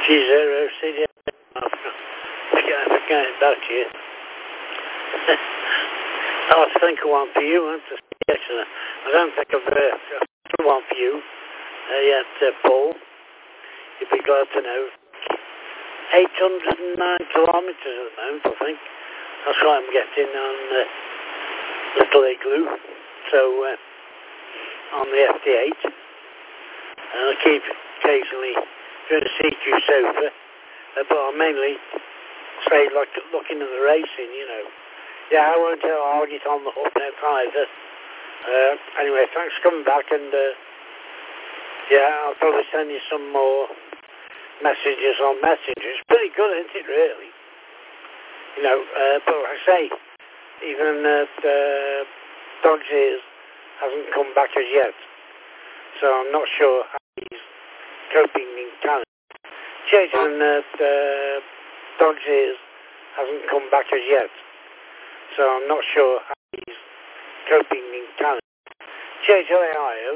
She's a CD. Forget about you. I'll think of one for you, and I don't think I've got one for you yet, Paul. You'd be glad to know. 809 kilometres at the moment, I think. That's what I'm getting on Little Igloo. So, on the FD8. And I keep occasionally doing a CQ sofa, but I mainly say, like, looking at the racing, you know. Yeah, I won't argue it on the hoof net either. Anyway, thanks for coming back, and yeah, I'll probably send you some more messages on Messenger. It's pretty good, isn't it, really? You know, but like I say, even Dog's Ears hasn't come back as yet, so I'm not sure how he's coping in Canada. Jason, Dog's Ears hasn't come back as yet, so I'm not sure how he's coping in Canada. JJI,